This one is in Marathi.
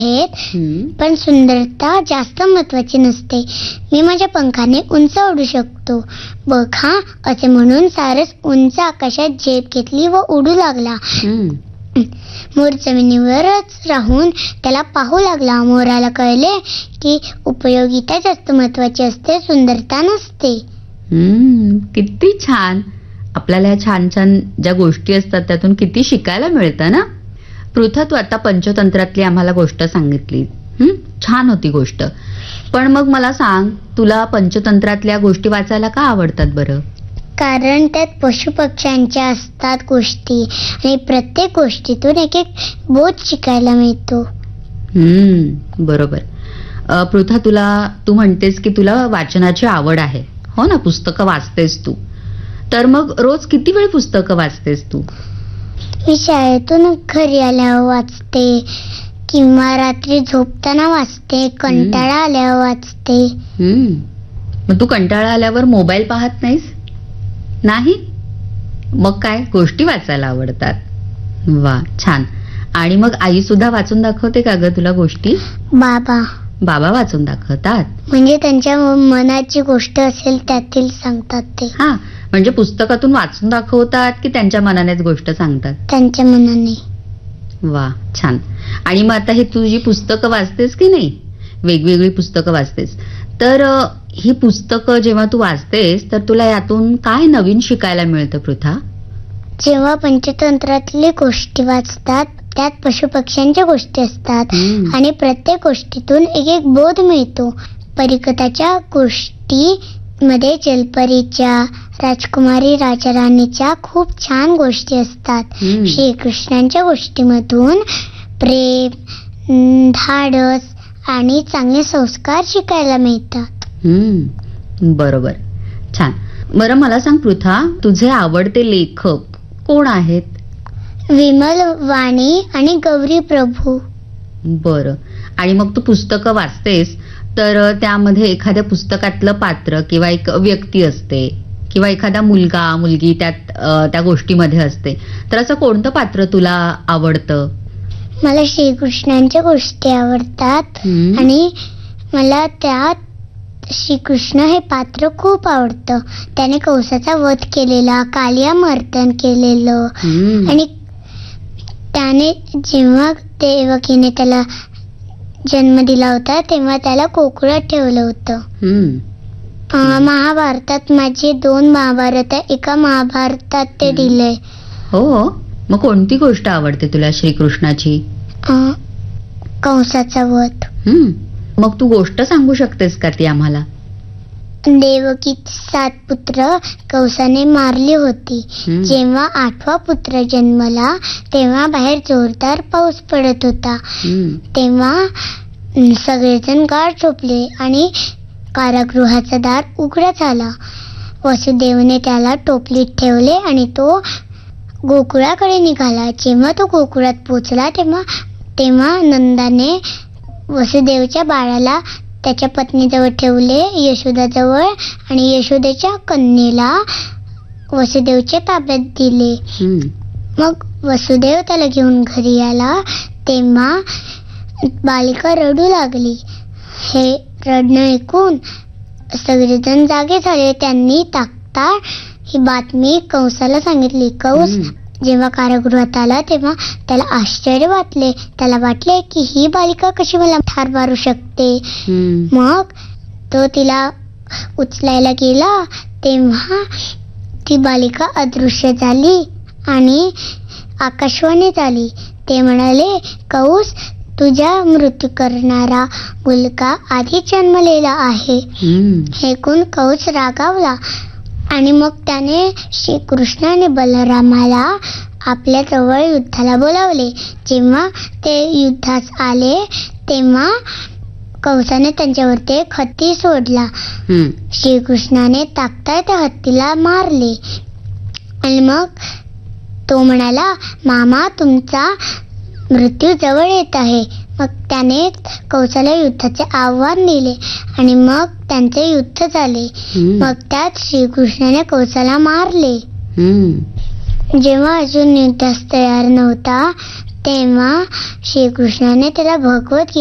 पण सुंदरता जास्त महत्वाची नसते. मी माझ्या पंखाने उंच उडू शकतो बघ हा, असे म्हणून सारस उंच आकाशात झेप घेतली व उडू लागला. मोर जमिनीवरच राहून त्याला पाहू लागला. मोराला कळले की उपयोगिता जास्त महत्वाची असते, सुंदरता नसते. किती छान. आपल्याला ह्या छान छान ज्या गोष्टी असतात त्यातून किती शिकायला मिळतं ना. पृथा, तू आता पंचतंत्रातली आम्हाला गोष्ट सांगितली, छान होती गोष्ट. पण मग मला सांग, तुला पंचतंत्रातल्या गोष्टी वाचायला का आवडतात बरं? कारण त्यात पशुपक्ष्यांच्या असतात गोष्टी आणि प्रत्येक गोष्टीतून एक एक बोध शिकायला मिळतो. बरोबर. पृथा, तू म्हणतेस की तुला वाचनाची आवड आहे, हो ना? पुस्तकं वाचतेस तू. तर मग रोज किती वेळ पुस्तकं वाचतेस तू? मी शाळेतून घरी आल्यावर वाचते किंवा रात्री झोपताना वाचते, कंटाळा आल्यावर वाचते. मग तू कंटाळा आल्यावर मोबाईल पाहत नाहीस? नाही? मग काय गोष्टी वाचायला आवडतात. वा, छान. आणि मग आई सुद्धा वाचून दाखवते का ग तुला गोष्टी? बाबा वाचून दाखवतात? म्हणजे त्यांच्या मनाची गोष्ट असेल त्यातील सांगतात ते. हा, म्हणजे पुस्तकातून वाचून दाखवतात की त्यांच्या मनानेच गोष्ट सांगतात? त्यांच्या मनाने. वा, छान. आणि मग आता ही तुझी पुस्तकं वाचतेस की नाही? वेगवेगळी पुस्तकं वाचतेस, तर ही पुस्तकं जेव्हा तू वाचतेस तर तुला यातून काय नवीन शिकायला मिळतं पृथा? जेव्हा पंचतंत्रातली गोष्टी वाचतात त्यात पशुपक्ष्यांच्या गोष्टी असतात आणि प्रत्येक गोष्टीतून एक एक बोध मिळतो. परिकथाच्या गोष्टी मध्ये जलपरीच्या, राजकुमारी राजा राणीच्या खूप छान गोष्टी असतात. श्रीकृष्णांच्या गोष्टीमधून प्रेम, धाडस आणि चांगले संस्कार शिकायला मिळतात. बरोबर, छान. बरं, मला सांग पृथा, तुझे आवडते लेखक कोण आहेत? विमल वाणी आणि गौरी प्रभू. बरं. आणि मग तू पुस्तकं वाचतेस तर त्यामध्ये एखाद्या पुस्तकातलं पात्र किंवा एक व्यक्ती असते किंवा एखादा मुलगा मुलगी त्या गोष्टीमध्ये असते, तर असं कोणतं पात्र तुला आवडतं? मला श्रीकृष्णांच्या गोष्टी आवडतात आणि मला त्यात श्रीकृष्ण हे पात्र खूप आवडतं. त्याने कंसाचा वध केलेला, कालिया मर्दन केलेलं आणि त्याने जेव्हा देवकीने त्याला जन्म दिला होता तेव्हा त्याला कोकणात ठेवलं होतं. महाभारतात माझे 2 महाभारत आहे, एका महाभारतात ते दिलंय. हो, मग कोणती गोष्ट आवडते तुला श्रीकृष्णाची? कंसाचा वध. मग तू गोष्ट सांगू शकतेस का ती आम्हाला? देवकी 7 पुत्र कंसाने मारली होती. जेव्हा 8वा पुत्र जन्मला तेव्हा बाहेर जोरदार पाऊस पडत होता. तेव्हा सगळेजण गाढ झोपले आणि कारागृहाचा दार उघडा झाला. वसुदेवने त्याला टोपलीत ठेवले आणि तो गोकुळाकडे निघाला. जेव्हा तो गोकुळात पोचला तेव्हा नंदाने वसुदेवच्या बाळाला त्याच्या पत्नीजवळ ठेवले, यशोदाजवळ, आणि यशोदेच्या कन्येला वसुदेवच्या ताब्यात दिले. मग वसुदेव त्याला घेऊन घरी आला तेव्हा बालिका रडू लागली. हे रडणं ऐकून सगळेजण जागे झाले. त्यांनी तात्काळ ही बातमी कंसाला सांगितली. कंस जेव्हा कारागृहात आला तेव्हा त्याला आश्चर्य वाटले. त्याला वाटले की ही बालिका कशी मला ठार मारू शकते. मग तो तिला उचलायला गेला तेव्हा ती बालिका अदृश्य झाली आणि आकाशवाणी झाली. ते म्हणाले, कंस, तुझ्या मृत्यू करणारा मुलगा आधी जन्मलेला आहे. हे ऐकून कंस रागावला आणि मग त्याने श्रीकृष्ण आणि बलरामाला आपल्या जवळ युद्धाला बोलावले. जेव्हा ते युद्धास आले तेव्हा कंसाने त्यांच्यावरती एक हत्ती सोडला. श्रीकृष्णाने तात्काळ त्या हत्तीला मारले आणि मग तो म्हणाला, मामा, तुमचा मृत्यू जवळ येत आहे. मग त्याने कंसाला युद्धाचे आव्हान दिले आणि मग त्यांचे युद्ध झाले. मग त्यात श्रीकृष्णाने कंसाला मारले. जेव्हा अजून युद्धास तयार नव्हता तेव्हा श्रीकृष्णाने त्याला भगवत